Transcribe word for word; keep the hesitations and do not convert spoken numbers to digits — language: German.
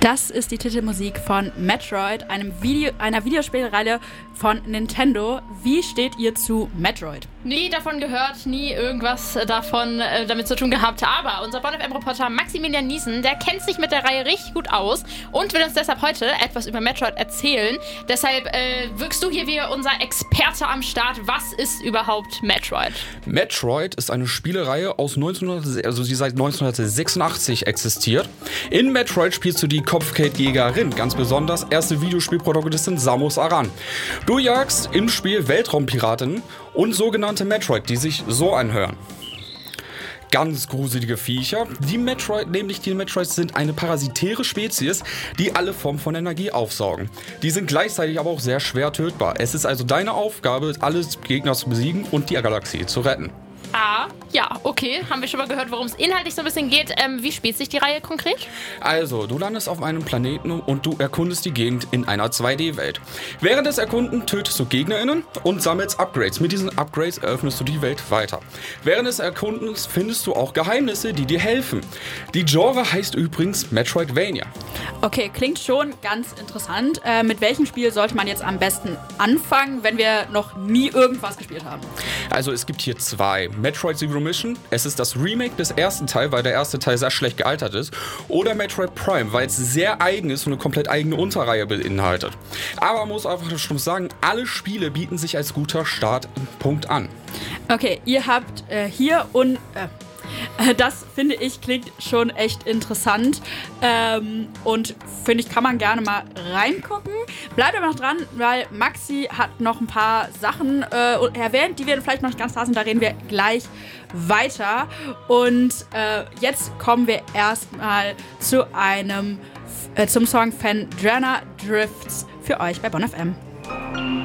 Das ist die Titelmusik von Metroid, einem Video, einer Videospielreihe von Nintendo. Wie steht ihr zu Metroid? Nie davon gehört, nie irgendwas davon äh, damit zu tun gehabt. Aber unser Bonn F M-Reporter Maximilian Niesen, der kennt sich mit der Reihe richtig gut aus und will uns deshalb heute etwas über Metroid erzählen. Deshalb äh, wirkst du hier wie unser Experte am Start. Was ist überhaupt Metroid? Metroid ist eine Spielereihe aus neunzehnhundert, also die seit neunzehnhundertsechsundachtzig existiert. In Metroid spielst du die Kopfgeldjägerin, ganz besonders erste Videospielprotagonistin Samus Aran. Du jagst im Spiel Weltraumpiraten und sogenannte Metroid, die sich so anhören. Ganz gruselige Viecher. Die Metroid, nämlich die Metroids, sind eine parasitäre Spezies, die alle Formen von Energie aufsaugen. Die sind gleichzeitig aber auch sehr schwer tötbar. Es ist also deine Aufgabe, alle Gegner zu besiegen und die Galaxie zu retten. Ah, ja, okay. Haben wir schon mal gehört, worum es inhaltlich so ein bisschen geht. Ähm, wie spielt sich die Reihe konkret? Also, du landest auf einem Planeten und du erkundest die Gegend in einer zwei D-Welt. Während des Erkunden tötest du GegnerInnen und sammelst Upgrades. Mit diesen Upgrades eröffnest du die Welt weiter. Während des Erkundens findest du auch Geheimnisse, die dir helfen. Die Genre heißt übrigens Metroidvania. Okay, klingt schon ganz interessant. Äh, mit welchem Spiel sollte man jetzt am besten anfangen, wenn wir noch nie irgendwas gespielt haben? Also, es gibt hier zwei. Metroid Zero Mission, es ist das Remake des ersten Teils, weil der erste Teil sehr schlecht gealtert ist. Oder Metroid Prime, weil es sehr eigen ist und eine komplett eigene Unterreihe beinhaltet. Aber man muss einfach schon sagen, alle Spiele bieten sich als guter Startpunkt an. Okay, ihr habt äh, hier und... Äh Das, finde ich, klingt schon echt interessant ähm, und finde ich, kann man gerne mal reingucken. Bleibt aber noch dran, weil Maxi hat noch ein paar Sachen äh, erwähnt, die wir vielleicht noch nicht ganz da sind. Da reden wir gleich weiter. Und äh, jetzt kommen wir erstmal zu einem, äh, zum Song Phandrana Drifts für euch bei Bonn F M.